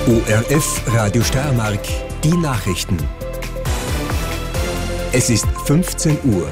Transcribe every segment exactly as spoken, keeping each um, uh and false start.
O R F Radio Steiermark, die Nachrichten. Es ist fünfzehn Uhr.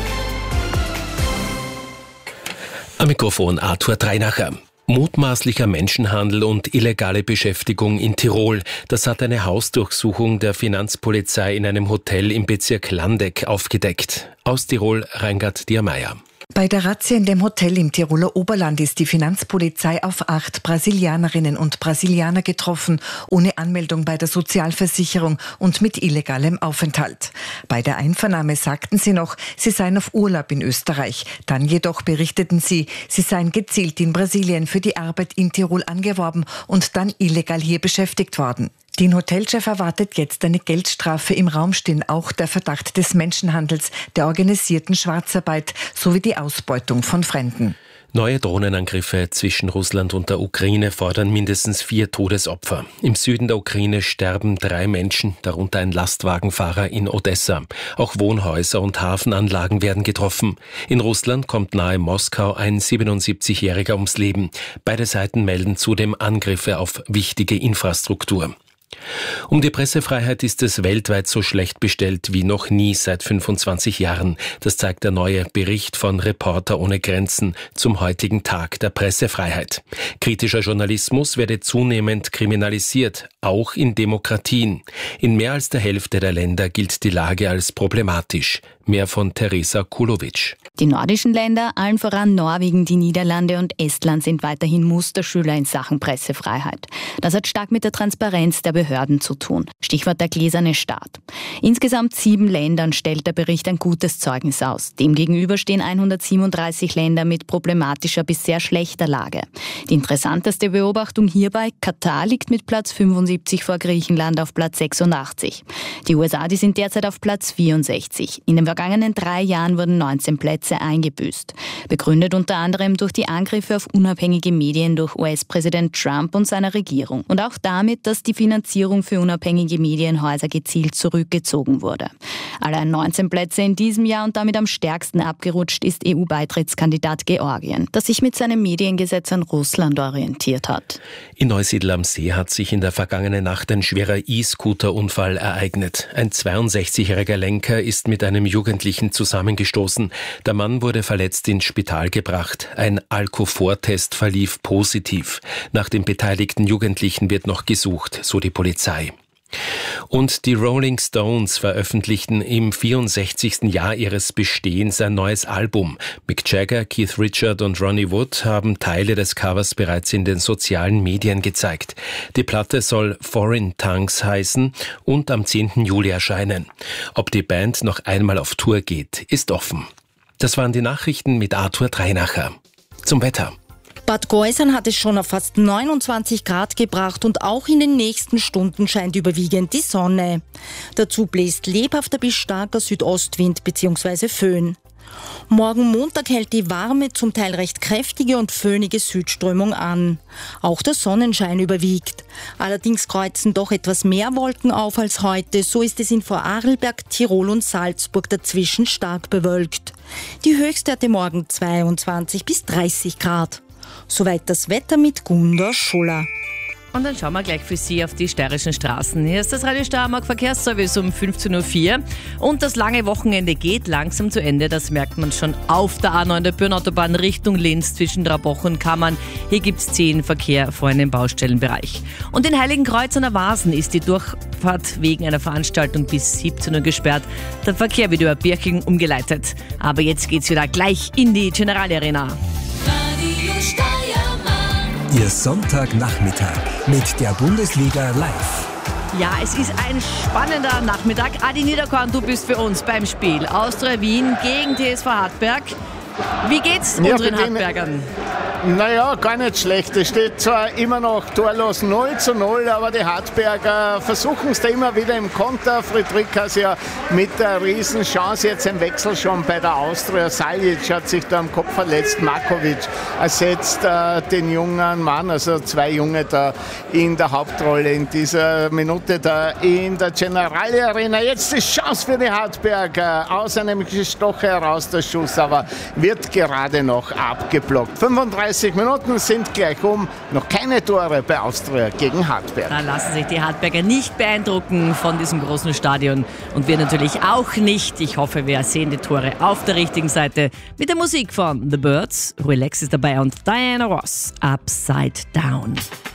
Am Mikrofon Arthur Dreinacher. Mutmaßlicher Menschenhandel und illegale Beschäftigung in Tirol. Das hat eine Hausdurchsuchung der Finanzpolizei in einem Hotel im Bezirk Landeck aufgedeckt. Aus Tirol, Reingard Diermeier. Bei der Razzia in dem Hotel im Tiroler Oberland ist die Finanzpolizei auf acht Brasilianerinnen und Brasilianer getroffen, ohne Anmeldung bei der Sozialversicherung und mit illegalem Aufenthalt. Bei der Einvernahme sagten sie noch, sie seien auf Urlaub in Österreich. Dann jedoch berichteten sie, sie seien gezielt in Brasilien für die Arbeit in Tirol angeworben und dann illegal hier beschäftigt worden. Den Hotelchef erwartet jetzt eine Geldstrafe. Im Raum stehen auch der Verdacht des Menschenhandels, der organisierten Schwarzarbeit sowie die Ausbeutung von Fremden. Neue Drohnenangriffe zwischen Russland und der Ukraine fordern mindestens vier Todesopfer. Im Süden der Ukraine sterben drei Menschen, darunter ein Lastwagenfahrer in Odessa. Auch Wohnhäuser und Hafenanlagen werden getroffen. In Russland kommt nahe Moskau ein siebenundsiebzigjähriger ums Leben. Beide Seiten melden zudem Angriffe auf wichtige Infrastruktur. Um die Pressefreiheit ist es weltweit so schlecht bestellt wie noch nie seit fünfundzwanzig Jahren. Das zeigt der neue Bericht von Reporter ohne Grenzen zum heutigen Tag der Pressefreiheit. Kritischer Journalismus werde zunehmend kriminalisiert, auch in Demokratien. In mehr als der Hälfte der Länder gilt die Lage als problematisch. Mehr von Teresa Kulovic. Die nordischen Länder, allen voran Norwegen, die Niederlande und Estland, sind weiterhin Musterschüler in Sachen Pressefreiheit. Das hat stark mit der Transparenz der Behörden zu tun. Stichwort der gläserne Staat. Insgesamt sieben Ländern stellt der Bericht ein gutes Zeugnis aus. Demgegenüber stehen hundertsiebenunddreißig Länder mit problematischer bis sehr schlechter Lage. Die interessanteste Beobachtung hierbei: Katar liegt mit Platz fünfundsiebzig vor Griechenland auf Platz sechsundachtzig. Die U S A, die sind derzeit auf Platz vierundsechzig. In den vergangenen drei Jahren wurden neunzehn Plätze eingebüßt. Begründet unter anderem durch die Angriffe auf unabhängige Medien durch U S-Präsident Trump und seiner Regierung. Und auch damit, dass die Finanzierung für unabhängige Medienhäuser gezielt zurückgezogen wurde. Allein neunzehn Plätze in diesem Jahr und damit am stärksten abgerutscht ist E U-Beitrittskandidat Georgien, das sich mit seinem Mediengesetz an Russland orientiert hat. In Neusiedl am See hat sich in der vergangenen Nacht ein schwerer E-Scooter-Unfall ereignet. Ein zweiundsechzigjähriger Lenker ist mit einem Jugendlichen zusammengestoßen. Der Mann wurde verletzt ins Spital gebracht. Ein Alkofor-Test verlief positiv. Nach dem beteiligten Jugendlichen wird noch gesucht, so die Polizei. Und die Rolling Stones veröffentlichten im vierundsechzigsten Jahr ihres Bestehens ein neues Album. Mick Jagger, Keith Richards und Ronnie Wood haben Teile des Covers bereits in den sozialen Medien gezeigt. Die Platte soll Foreign Tongues heißen und am zehnten Juli erscheinen. Ob die Band noch einmal auf Tour geht, ist offen. Das waren die Nachrichten mit Arthur Dreinacher. Zum Wetter. Bad Gäusern hat es schon auf fast neunundzwanzig Grad gebracht und auch in den nächsten Stunden scheint überwiegend die Sonne. Dazu bläst lebhafter bis starker Südostwind bzw. Föhn. Morgen Montag hält die warme, zum Teil recht kräftige und föhnige Südströmung an. Auch der Sonnenschein überwiegt. Allerdings kreuzen doch etwas mehr Wolken auf als heute. So ist es in Vorarlberg, Tirol und Salzburg dazwischen stark bewölkt. Die Höchstwerte morgen zweiundzwanzig bis dreißig Grad. Soweit das Wetter mit Gunda Schuller. Und dann schauen wir gleich für Sie auf die steirischen Straßen. Hier ist das Radio Steiermark Verkehrsservice um fünfzehn Uhr vier. Und das lange Wochenende geht langsam zu Ende. Das merkt man schon auf der A neun der Bürnautobahn Richtung Linz zwischen Drauboch und Kammern. Hier gibt es zehn Verkehr vor einem Baustellenbereich. Und in Heiligenkreuz an der Wasen ist die Durchfahrt wegen einer Veranstaltung bis siebzehn Uhr gesperrt. Der Verkehr wird über Birking umgeleitet. Aber jetzt geht's wieder gleich in die Generali Arena. Ihr Sonntagnachmittag mit der Bundesliga live. Ja, es ist ein spannender Nachmittag. Adi Niederkorn, du bist für uns beim Spiel. Austria Wien gegen T S V Hartberg. Wie geht's ja, unseren Hartbergern? Naja, gar nicht schlecht. Es steht zwar immer noch torlos null zu null, aber die Hartberger versuchen es da immer wieder im Konter. Friedrichs ja mit der Riesenchance jetzt im Wechsel schon bei der Austria. Saljic hat sich da am Kopf verletzt. Markovic ersetzt äh, den jungen Mann, also zwei Junge da in der Hauptrolle in dieser Minute da in der Generali Arena. Jetzt die Chance für die Hartberger. Aus einem Gestoche heraus der Schuss, aber wird gerade noch abgeblockt. fünfunddreißig fünfunddreißig Minuten sind gleich um. Noch keine Tore bei Austria gegen Hartberg. Da lassen sich die Hartberger nicht beeindrucken von diesem großen Stadion. Und wir natürlich auch nicht. Ich hoffe, wir sehen die Tore auf der richtigen Seite. Mit der Musik von The Birds. Relax ist dabei und Diana Ross, Upside Down.